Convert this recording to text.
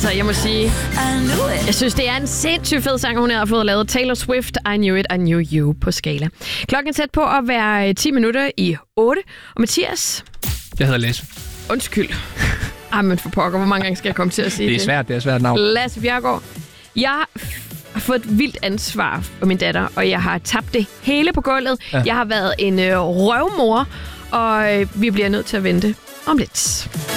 Altså, jeg må sige, jeg synes, det er en sindssygt fed sang, hun har fået lavet. Taylor Swift, I Knew It, I Knew You på Skala. Klokken er tæt på at være 10 minutter i 8. Og Mathias? Jeg hedder Lasse. Undskyld. Men for pokker, hvor mange gange skal jeg komme til at sige det? Det er svært navn. Lasse Bjerregaard. Jeg har fået et vildt ansvar for min datter, og jeg har tabt det hele på gulvet. Ja. Jeg har været en røvmor, og vi bliver nødt til at vente om lidt.